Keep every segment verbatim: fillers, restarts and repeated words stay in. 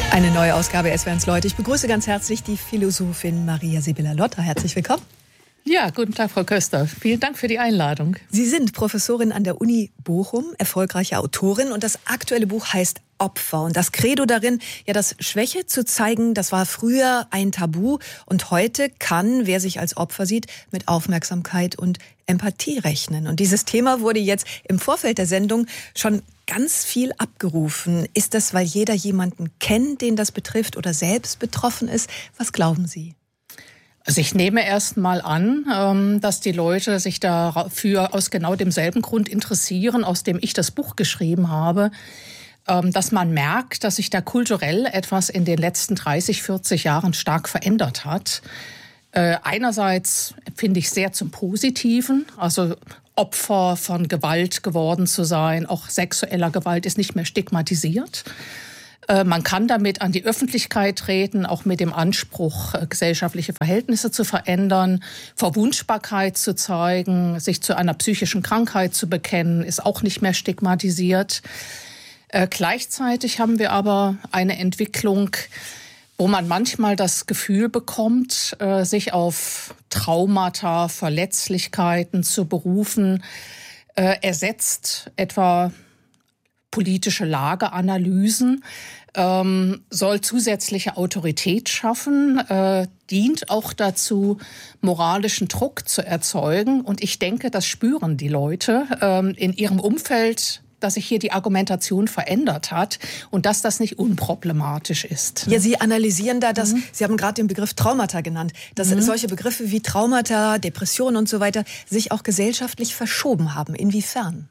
Eine neue Ausgabe S W R eins Leute. Ich begrüße ganz herzlich die Philosophin Maria Sibylla Lotter. Herzlich willkommen. Ja, guten Tag, Frau Köster. Vielen Dank für die Einladung. Sie sind Professorin an der Uni Bochum, erfolgreiche Autorin, und das aktuelle Buch heißt Opfer. Und das Credo darin, ja, das Schwäche zu zeigen, das war früher ein Tabu, und heute kann, wer sich als Opfer sieht, mit Aufmerksamkeit und Empathie rechnen. Und dieses Thema wurde jetzt im Vorfeld der Sendung schon ganz viel abgerufen. Ist das, weil jeder jemanden kennt, den das betrifft oder selbst betroffen ist? Was glauben Sie? Also ich nehme erst mal an, dass die Leute sich dafür aus genau demselben Grund interessieren, aus dem ich das Buch geschrieben habe, dass man merkt, dass sich da kulturell etwas in den letzten dreißig, vierzig Jahren stark verändert hat. Einerseits finde ich sehr zum Positiven, also Opfer von Gewalt geworden zu sein, auch sexueller Gewalt ist nicht mehr stigmatisiert. Man kann damit an die Öffentlichkeit treten, auch mit dem Anspruch, gesellschaftliche Verhältnisse zu verändern. Verwundbarkeit zu zeigen, sich zu einer psychischen Krankheit zu bekennen, ist auch nicht mehr stigmatisiert. Äh, gleichzeitig haben wir aber eine Entwicklung, wo man manchmal das Gefühl bekommt, äh, sich auf Traumata, Verletzlichkeiten zu berufen, äh, ersetzt etwa politische Lageanalysen, ähm, soll zusätzliche Autorität schaffen, äh, dient auch dazu, moralischen Druck zu erzeugen. Und ich denke, das spüren die Leute ähm, in ihrem Umfeld, dass sich hier die Argumentation verändert hat und dass das nicht unproblematisch ist. Ja, Sie analysieren da das, mhm. Sie haben gerade den Begriff Traumata genannt, dass mhm. solche Begriffe wie Traumata, Depressionen und so weiter sich auch gesellschaftlich verschoben haben. Inwiefern?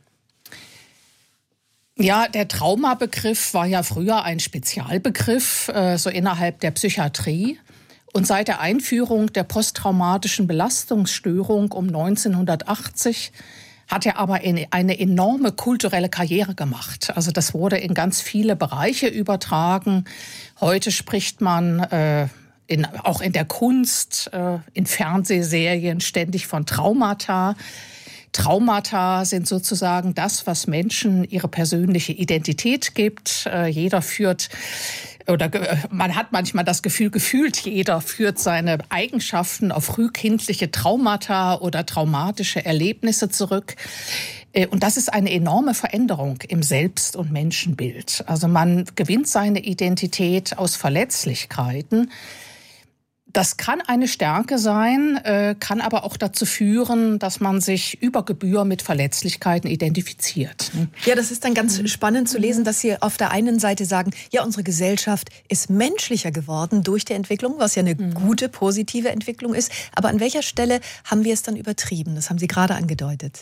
Ja, der Traumabegriff war ja früher ein Spezialbegriff, äh, so innerhalb der Psychiatrie. Und seit der Einführung der posttraumatischen Belastungsstörung um neunzehnhundertachtzig hat er aber eine, eine enorme kulturelle Karriere gemacht. Also das wurde in ganz viele Bereiche übertragen. Heute spricht man äh, in, auch in der Kunst, äh, in Fernsehserien ständig von Traumata. Traumata sind sozusagen das, was Menschen ihre persönliche Identität gibt. Äh, jeder führt, oder äh, man hat manchmal das Gefühl, gefühlt jeder führt seine Eigenschaften auf frühkindliche Traumata oder traumatische Erlebnisse zurück. Äh, und das ist eine enorme Veränderung im Selbst- und Menschenbild. Also man gewinnt seine Identität aus Verletzlichkeiten. Das kann eine Stärke sein, kann aber auch dazu führen, dass man sich über Gebühr mit Verletzlichkeiten identifiziert. Ja, das ist dann ganz spannend zu lesen, dass Sie auf der einen Seite sagen, ja, unsere Gesellschaft ist menschlicher geworden durch die Entwicklung, was ja eine gute, positive Entwicklung ist. Aber an welcher Stelle haben wir es dann übertrieben? Das haben Sie gerade angedeutet.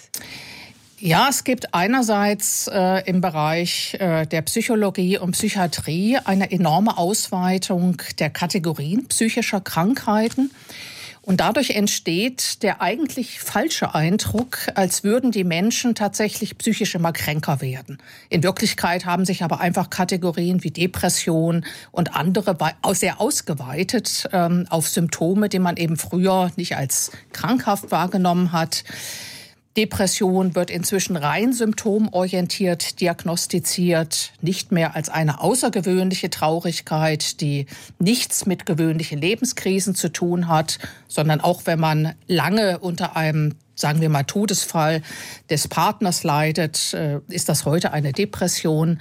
Ja, es gibt einerseits äh, im Bereich äh, der Psychologie und Psychiatrie eine enorme Ausweitung der Kategorien psychischer Krankheiten. Und dadurch entsteht der eigentlich falsche Eindruck, als würden die Menschen tatsächlich psychisch immer kränker werden. In Wirklichkeit haben sich aber einfach Kategorien wie Depression und andere sehr ausgeweitet ähm, auf Symptome, die man eben früher nicht als krankhaft wahrgenommen hat. Depression wird inzwischen rein symptomorientiert diagnostiziert, nicht mehr als eine außergewöhnliche Traurigkeit, die nichts mit gewöhnlichen Lebenskrisen zu tun hat, sondern auch wenn man lange unter einem, sagen wir mal, Todesfall des Partners leidet, ist das heute eine Depression.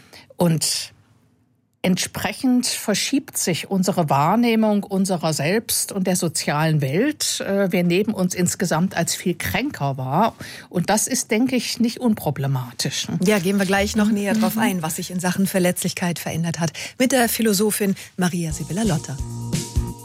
Und entsprechend verschiebt sich unsere Wahrnehmung unserer selbst und der sozialen Welt. Wir nehmen uns insgesamt als viel kränker wahr. Und das ist, denke ich, nicht unproblematisch. Ja, gehen wir gleich noch näher drauf ein, was sich in Sachen Verletzlichkeit verändert hat. Mit der Philosophin Maria Sibylla Lotter.